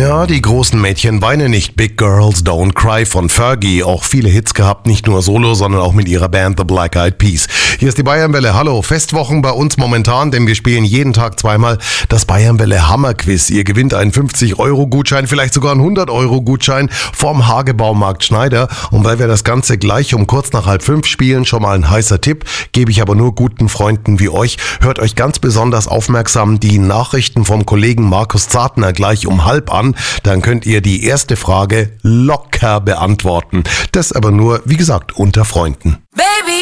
Ja, die großen Mädchen weinen nicht. Big Girls Don't Cry von Fergie. Auch viele Hits gehabt, nicht nur solo, sondern auch mit ihrer Band The Black Eyed Peas. Hier ist die Bayernwelle. Hallo, Festwochen bei uns momentan, denn wir spielen jeden Tag zweimal das Bayernwelle Hammerquiz. Ihr gewinnt einen 50-Euro-Gutschein, vielleicht sogar einen 100-Euro-Gutschein vom Hagebaumarkt Schneider. Und weil wir das Ganze gleich um kurz nach 4:30 spielen, schon mal ein heißer Tipp, gebe ich aber nur guten Freunden wie euch. Hört euch ganz besonders aufmerksam die Nachrichten vom Kollegen Markus Zartner gleich um 4:30 an. Dann könnt ihr die erste Frage locker beantworten. Das aber nur, wie gesagt, unter Freunden. Baby.